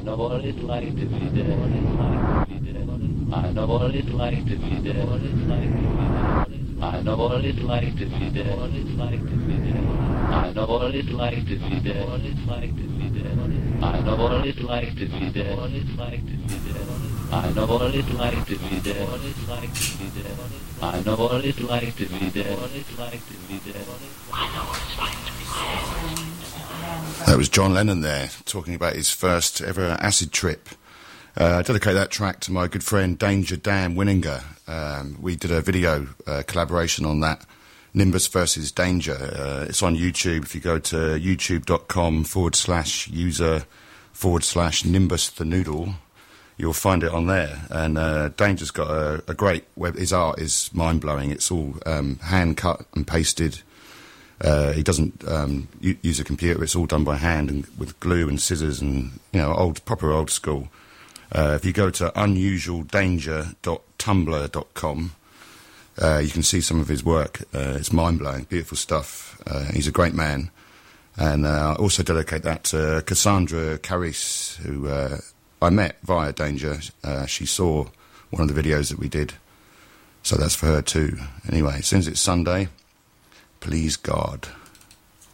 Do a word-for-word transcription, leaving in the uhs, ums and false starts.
know what it's like to be dead. I know what it's like to be dead. I know what it's like to be dead. I know what it's like to be dead. I know what it's like to be dead. I know what it's like to be dead. I know what it's like to be dead. I know what it's like to be dead. That was John Lennon there, talking about his first ever acid trip. Uh, I dedicate that track to my good friend Danger Dan Winninger. Um, we did a video uh, collaboration on that, Nimbus versus Danger. Uh, it's on YouTube. If you go to youtube.com forward slash user forward slash Nimbus the Noodle, you'll find it on there. And uh, Danger's got a, a great web. His art is mind-blowing. It's all um, hand-cut and pasted. Uh, he doesn't um, u- use a computer. It's all done by hand and with glue and scissors and, you know, old, proper old school. Uh, if you go to unusual danger dot tumblr dot com, uh, you can see some of his work. Uh, it's mind-blowing, beautiful stuff. Uh, he's a great man. And uh, I also dedicate that to Cassandra Caris, who uh, I met via Danger. Uh, she saw one of the videos that we did. So that's for her too. Anyway, since it's Sunday, please God.